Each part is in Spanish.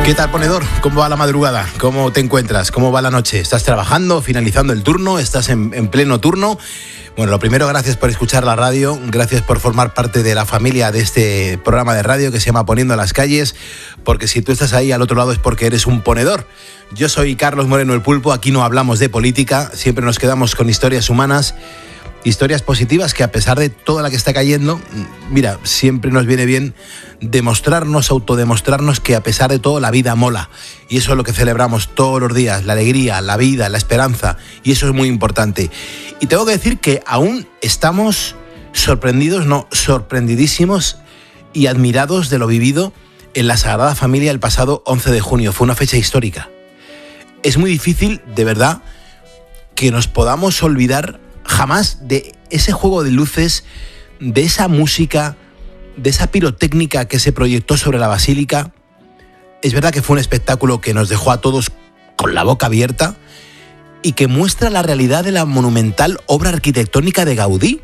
¿Qué tal, ponedor? ¿Cómo va la madrugada? ¿Cómo te encuentras? ¿Cómo va la noche? ¿Estás trabajando, finalizando el turno? ¿Estás en pleno turno? Bueno, lo primero, gracias por escuchar la radio, gracias por formar parte de la familia de este programa de radio que se llama Poniendo las Calles, porque si tú estás ahí al otro lado es porque eres un ponedor. Yo soy Carlos Moreno el Pulpo, aquí no hablamos de política, siempre nos quedamos con historias humanas, historias positivas que a pesar de toda la que está cayendo, mira, siempre nos viene bien demostrarnos, autodemostrarnos que a pesar de todo la vida mola. Y eso es lo que celebramos todos los días, la alegría, la vida, la esperanza. Y eso es muy importante. Y tengo que decir que aún estamos sorprendidos, no, sorprendidísimos y admirados de lo vivido en la Sagrada Familia el pasado 11 de junio. Fue una fecha histórica. Es muy difícil, de verdad, que nos podamos olvidar jamás de ese juego de luces, de esa música, de esa pirotécnica que se proyectó sobre la basílica. Es verdad que fue un espectáculo que nos dejó a todos con la boca abierta y que muestra la realidad de la monumental obra arquitectónica de Gaudí.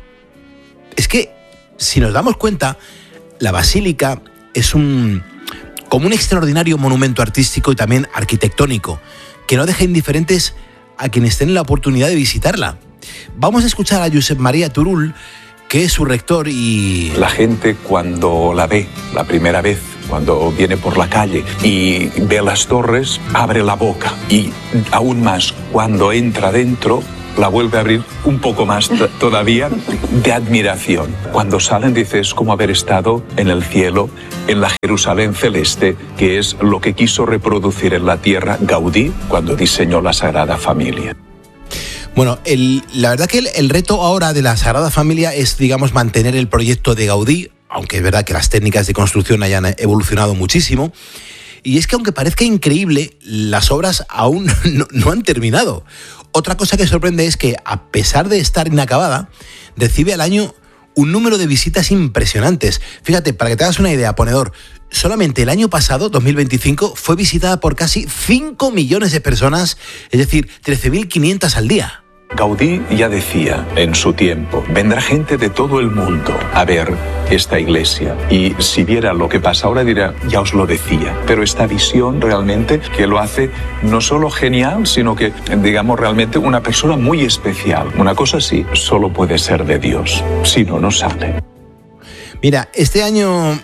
Es que, si nos damos cuenta, la basílica es como un extraordinario monumento artístico y también arquitectónico, que no deja indiferentes a quienes tienen la oportunidad de visitarla. Vamos a escuchar a Josep María Turull, que es su rector y... La gente cuando la ve la primera vez, cuando viene por la calle y ve las torres, abre la boca. Y aún más, cuando entra dentro, la vuelve a abrir un poco más todavía de admiración. Cuando salen, dice, es como haber estado en el cielo, en la Jerusalén celeste, que es lo que quiso reproducir en la tierra Gaudí cuando diseñó la Sagrada Familia. Bueno, la verdad que el reto ahora de la Sagrada Familia es, digamos, mantener el proyecto de Gaudí, aunque es verdad que las técnicas de construcción hayan evolucionado muchísimo. Y es que aunque parezca increíble, las obras aún no han terminado. Otra cosa que sorprende es que, a pesar de estar inacabada, recibe al año un número de visitas impresionantes. Fíjate, para que te hagas una idea, ponedor, solamente el año pasado, 2025, fue visitada por casi 5 millones de personas, es decir, 13.500 al día. Gaudí ya decía en su tiempo, vendrá gente de todo el mundo a ver esta iglesia y si viera lo que pasa ahora dirá, ya os lo decía. Pero esta visión realmente que lo hace no solo genial, sino que, digamos, realmente una persona muy especial. Una cosa así solo puede ser de Dios, si no, no sale. Mira, este año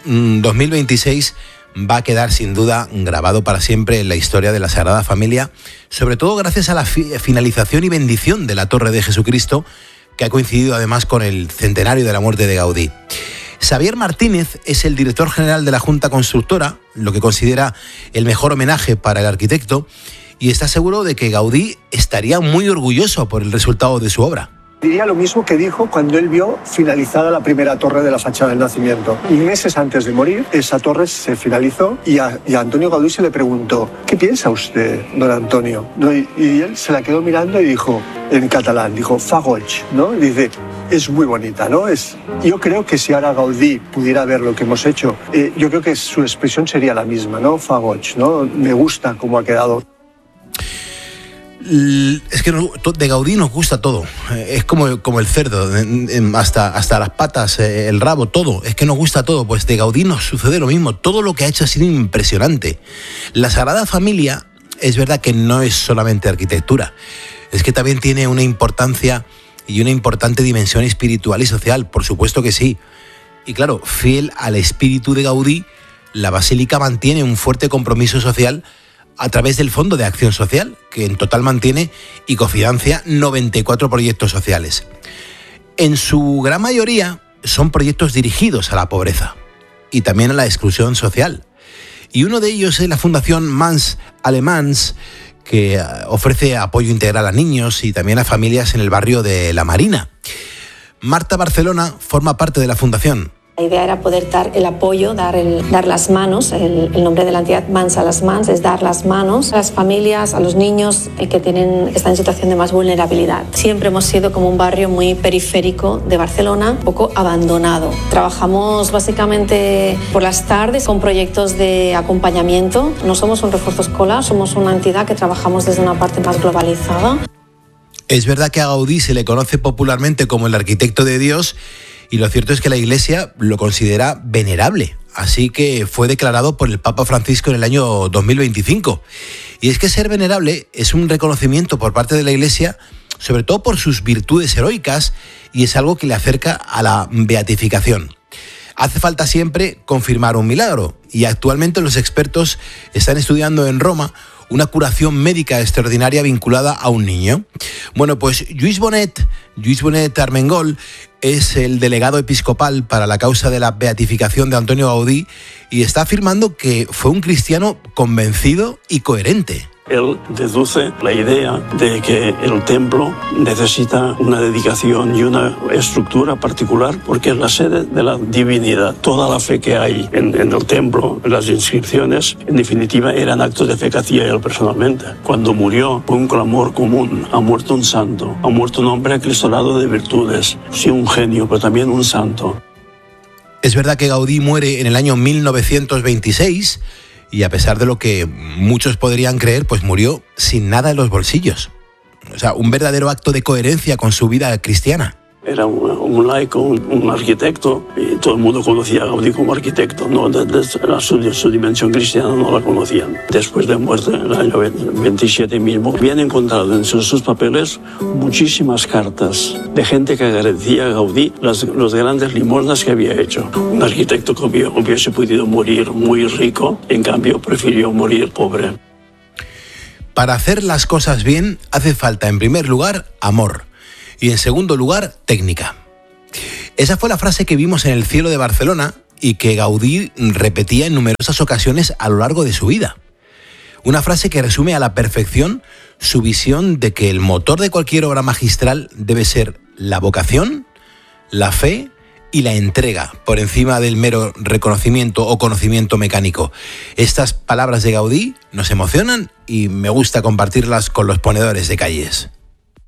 2026 va a quedar sin duda grabado para siempre en la historia de la Sagrada Familia, sobre todo gracias a la finalización y bendición de la Torre de Jesucristo, que ha coincidido además con el centenario de la muerte de Gaudí. Xavier Martínez es el director general de la Junta Constructora, lo que considera el mejor homenaje para el arquitecto, y está seguro de que Gaudí estaría muy orgulloso por el resultado de su obra. Diría lo mismo que dijo cuando él vio finalizada la primera torre de la fachada del Nacimiento. Y meses antes de morir, esa torre se finalizó y a Antonio Gaudí se le preguntó, ¿qué piensa usted, don Antonio? Y él se la quedó mirando y dijo, en catalán, dijo, fa goig, ¿no? Y dice, es muy bonita, ¿no? Yo creo que si ahora Gaudí pudiera ver lo que hemos hecho, yo creo que su expresión sería la misma, ¿no? Fa goig, ¿no? Me gusta cómo ha quedado. Es que de Gaudí nos gusta todo, es como el cerdo, hasta las patas, el rabo, todo, es que nos gusta todo. Pues de Gaudí nos sucede lo mismo, todo lo que ha hecho ha sido impresionante. La Sagrada Familia es verdad que no es solamente arquitectura, es que también tiene una importancia y una importante dimensión espiritual y social, por supuesto que sí. Y claro, fiel al espíritu de Gaudí, la Basílica mantiene un fuerte compromiso social a través del Fondo de Acción Social, que en total mantiene y cofinancia 94 proyectos sociales. En su gran mayoría son proyectos dirigidos a la pobreza y también a la exclusión social. Y uno de ellos es la Fundación Mans Alemans, que ofrece apoyo integral a niños y también a familias en el barrio de La Marina. Marta Barcelona forma parte de la fundación. La idea era poder dar el apoyo, dar las manos. El nombre de la entidad Mans a las Mans es dar las manos a las familias, a los niños que están en situación de más vulnerabilidad. Siempre hemos sido como un barrio muy periférico de Barcelona, un poco abandonado. Trabajamos básicamente por las tardes con proyectos de acompañamiento. No somos un refuerzo escolar, somos una entidad que trabajamos desde una parte más globalizada. Es verdad que a Gaudí se le conoce popularmente como el arquitecto de Dios, y lo cierto es que la Iglesia lo considera venerable. Así que fue declarado por el Papa Francisco en el año 2025. Y es que ser venerable es un reconocimiento por parte de la Iglesia, sobre todo por sus virtudes heroicas, y es algo que le acerca a la beatificación. Hace falta siempre confirmar un milagro, y actualmente los expertos están estudiando en Roma una curación médica extraordinaria vinculada a un niño. Bueno, pues Lluís Bonet Armengol es el delegado episcopal para la causa de la beatificación de Antonio Gaudí y está afirmando que fue un cristiano convencido y coherente. Él deduce la idea de que el templo necesita una dedicación y una estructura particular porque es la sede de la divinidad. Toda la fe que hay en el templo, en las inscripciones, en definitiva eran actos de fe que hacía él personalmente. Cuando murió fue un clamor común: ha muerto un santo, ha muerto un hombre acrisolado de virtudes, sí, un genio, pero también un santo. Es verdad que Gaudí muere en el año 1926, y a pesar de lo que muchos podrían creer, pues murió sin nada en los bolsillos. O sea, un verdadero acto de coherencia con su vida cristiana. Era un laico, un arquitecto, y todo el mundo conocía a Gaudí como arquitecto, no, su dimensión cristiana no la conocían. Después de muerte, en el año 27 mismo, habían encontrado en sus papeles muchísimas cartas de gente que agradecía a Gaudí los grandes limosnas que había hecho. Un arquitecto que hubiese podido morir muy rico, en cambio prefirió morir pobre. Para hacer las cosas bien hace falta, en primer lugar, amor. Y en segundo lugar, técnica. Esa fue la frase que vimos en el cielo de Barcelona y que Gaudí repetía en numerosas ocasiones a lo largo de su vida. Una frase que resume a la perfección su visión de que el motor de cualquier obra magistral debe ser la vocación, la fe y la entrega, por encima del mero reconocimiento o conocimiento mecánico. Estas palabras de Gaudí nos emocionan y me gusta compartirlas con los ponedores de calles.